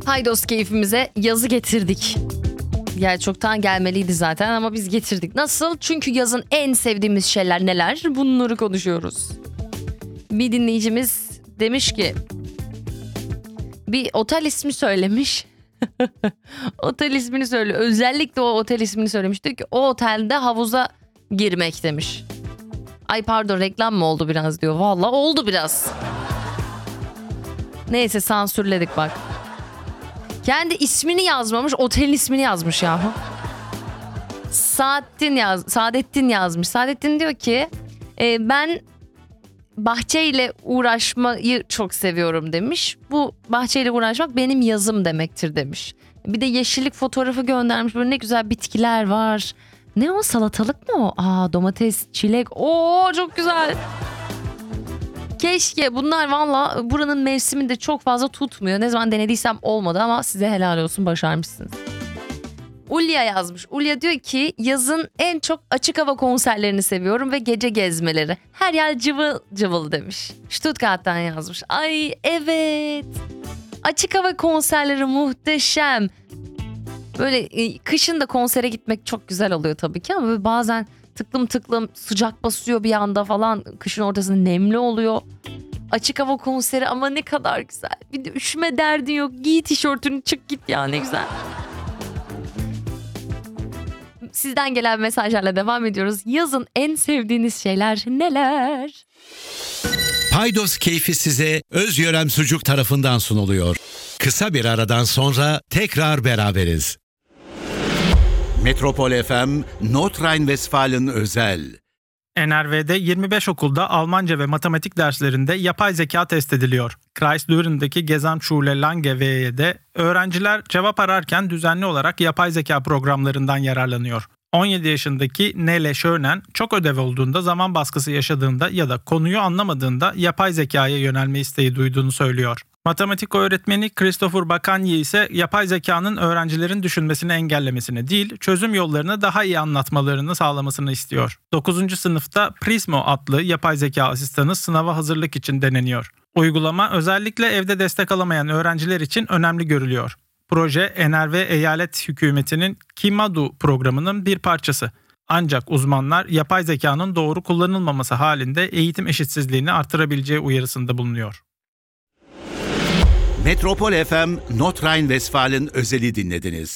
Paydos keyfimize yazı getirdik. Yani çoktan gelmeliydi zaten ama biz getirdik. Nasıl? Çünkü yazın en sevdiğimiz şeyler neler? Bunları konuşuyoruz. Bir dinleyicimiz demiş ki, bir otel ismi söylemiş. Otel ismini söyle. Özellikle o otel ismini söylemiş. Diyor ki o otelde havuza girmek demiş. Ay pardon, reklam mı oldu biraz diyor. Vallahi oldu biraz. Neyse, sansürledik bak. Kendi ismini yazmamış, otelin ismini yazmış yahu. Saadettin yazmış. Saadettin diyor ki ben bahçeyle uğraşmayı çok seviyorum demiş. Bu bahçeyle uğraşmak benim yazım demektir demiş. Bir de yeşillik fotoğrafı göndermiş. Böyle ne güzel bitkiler var. Ne o, salatalık mı o? Domates, çilek. Oo, çok güzel. Keşke bunlar, valla buranın mevsiminde çok fazla tutmuyor. Ne zaman denediysem olmadı ama size helal olsun, başarmışsınız. Ulya yazmış. Ulya diyor ki yazın en çok açık hava konserlerini seviyorum ve gece gezmeleri. Her yer cıvıl cıvıl demiş. Stuttgart'tan yazmış. Ay evet. Açık hava konserleri muhteşem. Böyle kışın da konsere gitmek çok güzel oluyor tabii ki ama böyle bazen tıklım tıklım sıcak basıyor bir anda falan. Kışın ortasında nemli oluyor. Açık hava konseri ama ne kadar güzel. Bir de üşüme derdin yok. Giy tişörtünü, çık git ya, ne güzel. Sizden gelen mesajlarla devam ediyoruz. Yazın en sevdiğiniz şeyler neler? Paydos keyfi size Özyörem Sucuk tarafından sunuluyor. Kısa bir aradan sonra tekrar beraberiz. Metropol FM, Nordrhein-Westfalen özel. NRW'de 25 okulda Almanca ve matematik derslerinde yapay zeka test ediliyor. Kreislauren'daki Gesamtschule Langewee'de öğrenciler cevap ararken düzenli olarak yapay zeka programlarından yararlanıyor. 17 yaşındaki Nele Schönen çok ödev olduğunda, zaman baskısı yaşadığında ya da konuyu anlamadığında yapay zekaya yönelme isteği duyduğunu söylüyor. Matematik öğretmeni Christopher Bakanye ise yapay zekanın öğrencilerin düşünmesini engellemesini değil, çözüm yollarını daha iyi anlatmalarını sağlamasını istiyor. 9. sınıfta Prismo adlı yapay zeka asistanı sınava hazırlık için deneniyor. Uygulama özellikle evde destek alamayan öğrenciler için önemli görülüyor. Proje NRW eyalet hükümetinin Kimadu programının bir parçası. Ancak uzmanlar yapay zekanın doğru kullanılmaması halinde eğitim eşitsizliğini artırabileceği uyarısında bulunuyor. Metropol FM, Nordrhein-Westfalen özeli dinlediniz.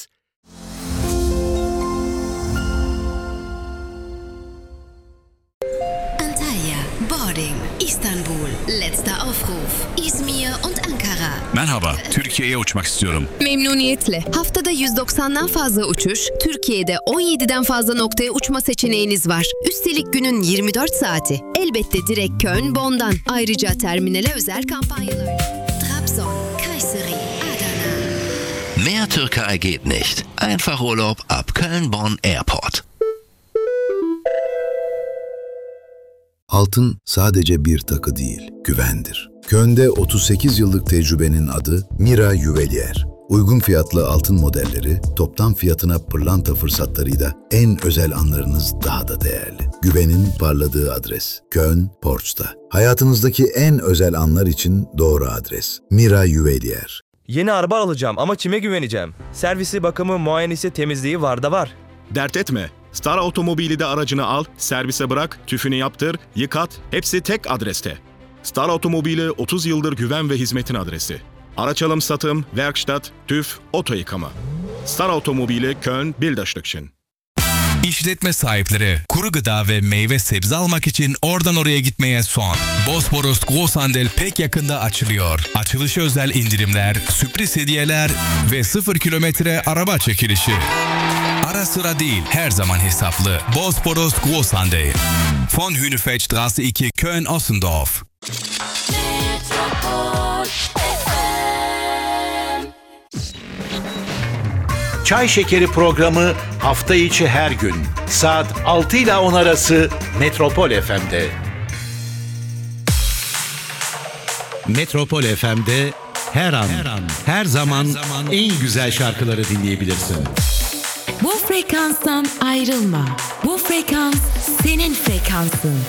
Antalya, Boarding, İstanbul, letzter Aufruf, İzmir und Ankara. Merhaba, Türkiye'ye uçmak istiyorum. Memnuniyetle. Haftada 190'dan fazla uçuş, Türkiye'de 17'den fazla noktaya uçma seçeneğiniz var. Üstelik günün 24 saati. Elbette direkt Köln, Bonn'dan. Ayrıca terminale özel kampanyalar. Trabzon, Kayseri, Adana. Mehr Türkei geht nicht. Einfach Urlaub ab Köln-Bonn Airport. Altın sadece bir takı değil, güvendir. Köln'de 38 yıllık tecrübenin adı Mira Juwelier. Uygun fiyatlı altın modelleri, toptan fiyatına pırlanta fırsatlarıyla en özel anlarınız daha da değerli. Güvenin parladığı adres. Köln, Ports'ta. Hayatınızdaki en özel anlar için doğru adres. Mira Juwelier. Yeni araba alacağım ama kime güveneceğim? Servisi, bakımı, muayenesi, temizliği var da var. Dert etme. Star Otomobil'de aracını al, servise bırak, tüfünü yaptır, yıkat, hepsi tek adreste. Star Otomobil'i 30 yıldır güven ve hizmetin adresi. Araç alım satım, Werkstatt, TÜV, oto yıkama. Star Otomobil'i Köln, Bilderstückchen. İşletme sahipleri kuru gıda ve meyve sebze almak için oradan oraya gitmeye son. Bosporus Großhandel pek yakında açılıyor. Açılışa özel indirimler, sürpriz hediyeler ve 0 kilometre araba çekilişi. Ara sıra değil, her zaman hesaplı. Bosporus Großhandel. Von Hünefeldstraße 2, Köln-Ossendorf. Çay Şekeri programı hafta içi her gün saat 6 ile 10 arası Metropol FM'de. Metropol FM'de her an, her zaman en güzel şarkıları dinleyebilirsin. Bu frekanstan ayrılma. Bu frekans senin frekansın.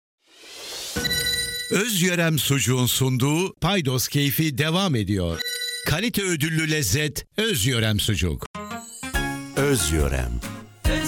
Özyörem Sucuğun sunduğu Paydos keyfi devam ediyor. Kalite ödüllü lezzet Öz Yörem Sucuk. Öz Yörem.